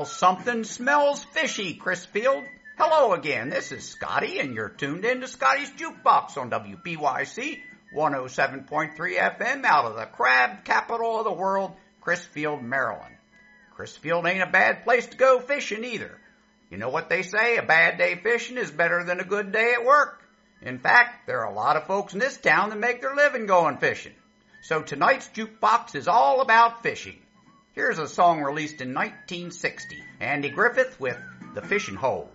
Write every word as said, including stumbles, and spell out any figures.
Well, something smells fishy, Chrisfield. Hello again, this is Scotty, and you're tuned in to Scotty's Jukebox on W P Y C one oh seven point three F M out of the crab capital of the world, Chrisfield, Maryland. Chrisfield ain't a bad place to go fishing either. You know what they say, a bad day fishing is better than a good day at work. In fact, there are a lot of folks in this town that make their living going fishing. So tonight's Jukebox is all about fishing. Here's a song released in nineteen sixty, Andy Griffith with The Fishing Hole.